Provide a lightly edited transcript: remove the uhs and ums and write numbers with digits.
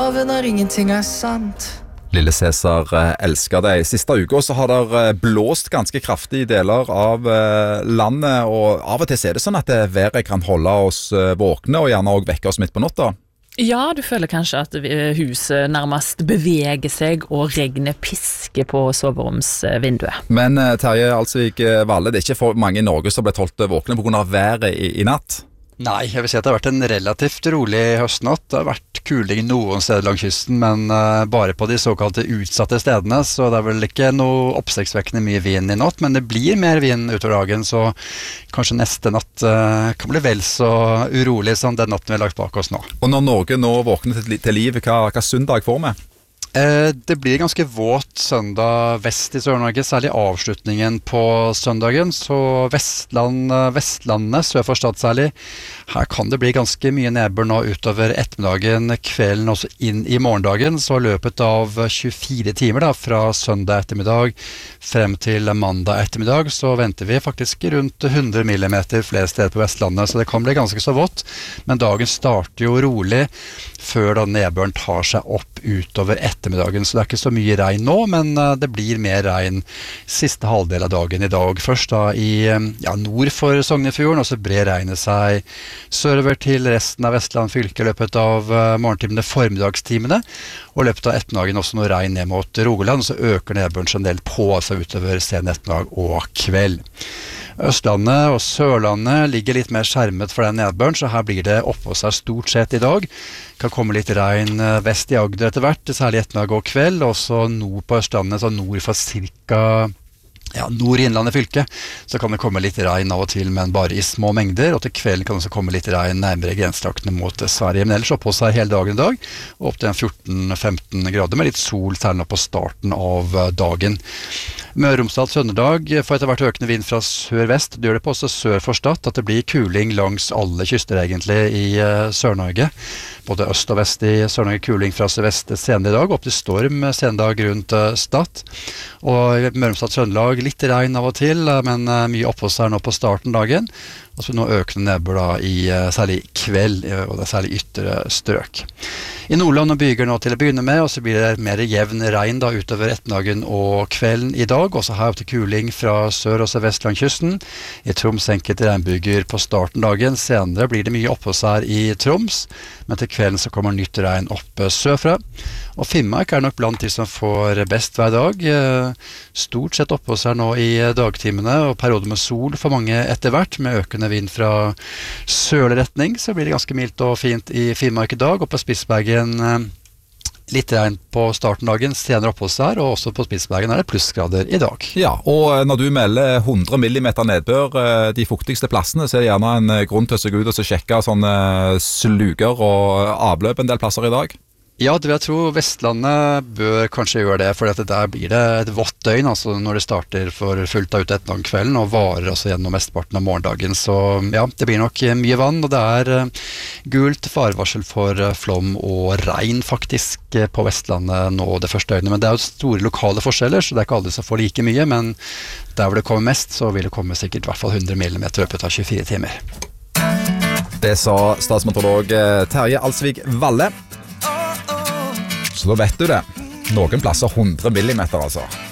havet når ingenting sant. Lille Cæsar elsker deg. Siste uka så har det blåst ganske kraftig i deler av landet, og av og til er det sånn at været kan holde oss våkne, og gjerne også vekke oss midt på natta. Ja, du føler kanskje at huset nærmest beveger seg, og regnet pisker på soveromsvinduet. Men Terje Alsvik Valle, det er ikke for mange i Norge som ble holdt våkne på grunn av været i natt? Nei, jeg vil si at det har vært en relativt rolig høstnatt. Det har vært kuling noen steder langs kysten, men bare på de såkalte utsatte stedene, så det er vel ikke noe oppsiktsvekkende mye vind i natt, men det blir mer vind utover dagen, så kanskje neste natt kan bli vel så urolig som den natten vi har lagt bak oss nå. Og når Norge nå våkner til liv, hva søndag får vi? Det blir ganske våt søndag vest i Sør-Norge, særlig avslutningen på søndagen, så Vestlandet, sør for Stad særlig, her kan det bli ganske mye nedbør nå utover ettermiddagen, kvelden og inn i morgendagen, så løpet av 24 timer da, fra søndag ettermiddag frem til mandag ettermiddag, så venter vi faktisk rundt 100 millimeter flere steder på Vestlandet, så det kan bli ganske så vått, men dagen starter jo rolig før da nedbøren tar seg opp utover ettermiddagen, så det er ikke så mye regn nå, men det blir mer regn siste halvdel av dagen i dag. Først da i nord for Sognefjorden, og så brer regnet seg sørover til resten av Vestland fylke i løpet av morgentimene, formiddagstimene, og i løpet av ettermiddagen også noe regn ned mot Rogaland, så øker nedbøren en del på seg utover sen ettermiddag og kveld. Østlandet og Sørlandet ligger litt mer skjermet for den nedbøren, så her blir det oppå seg stort sett i dag. Det kan komme litt regn vest i Agder etter hvert, særlig ettermiddag og kveld, og så nord på Østlandet, så nord for cirka nord i Innlandet fylke, så kan det komme litt regn av og til, men bare i små mengder, og til kvelden kan det også komme litt regn nærmere grensetraktene mot Sverige, men ellers oppå seg hele dagen i dag, og opp til 14-15 grader, med litt sol særlig på starten av dagen. Møre og Romsdal Sønderdag får etter hvert økende vind fra sør-vest. Det gjør det på også sør for Stad, at det blir kuling langs alle kyster egentlig i Sør-Norge. Både øst og vest i Sør-Norge kuling fra sør-vest senere i dag, opp til storm senere dag rundt Stad. Og i Møre og Romsdal Sønderlag litt regn av og til, men mye oppå seg nå på starten dagen. Og så nå økende nedbør da i særlig kveld, og det er særlig ytre strøk. I Nordland og Byger nå til å begynne med, og så blir det mer jevn regn da utover ettermiddagen og kvelden i dag, også her opp til kuling fra sør- og sørvestlandkysten. I Troms enkelte regnbyger på starten dagen, senere blir det mye oppå seg i Troms, men til kvelden så kommer nytt regn opp sørfra. Og Finnmark er nok blant de som får best hver dag, stort sett oppå seg nå i dagtimene, og perioder med sol for mange etter hvert, med økende vind fra sørlig retning, så blir det ganske mildt og fint i Finnmark i dag, og på Spitsbergen litt regn på starten dagen, senere oppå seg her, og også på Spitsbergen er det plussgrader i dag. Ja, og når du melder 100 millimeter nedbør de fuktigste plassene, så er det gjerne en grunn til å se ut og sjekke sånne sluker og avløp en del plasser i dag. Ja, det vil jeg tro. Vestlandet bør kanskje gjøre det, for der blir det et vått døgn, altså når det starter for fullt av ute etter kvelden, og varer altså gjennom mesteparten av morgendagen. Så ja, det blir nok mye vann, og det er gult farevarsel for flom og regn faktisk på Vestlandet nå det første døgnet. Men det er jo store lokale forskjeller, så det er ikke alle som får like mye, men der hvor det kommer mest, så vil det komme sikkert i hvert fall 100 millimeter i løpet av 24 timer. Det sa statsmeteorolog Terje Alsvik Valle. Så da vet du det. Noen plasser 100 millimeter altså.